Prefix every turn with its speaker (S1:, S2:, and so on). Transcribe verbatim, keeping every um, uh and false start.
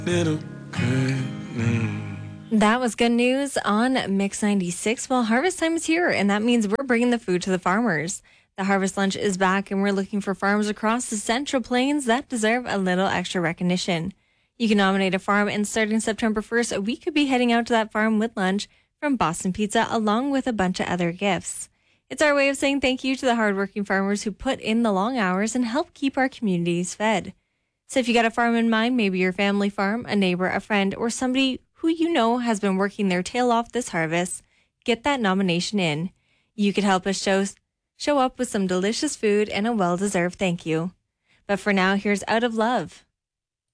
S1: Little good news.
S2: That was good news on Mix ninety-six. Well, harvest time is here, and that means we're bringing the food to the farmers. The Harvest Lunch is back, and we're looking for farms across the Central Plains that deserve a little extra recognition. You can nominate a farm, and starting September first, we could be heading out to that farm with lunch from Boston Pizza, along with a bunch of other gifts. It's our way of saying thank you to the hardworking farmers who put in the long hours and help keep our communities fed. So if you got a farm in mind, maybe your family farm, a neighbor, a friend, or somebody who you know has been working their tail off this harvest, get that nomination in. You could help us show, show up with some delicious food and a well-deserved thank you. But for now, here's Out of Love.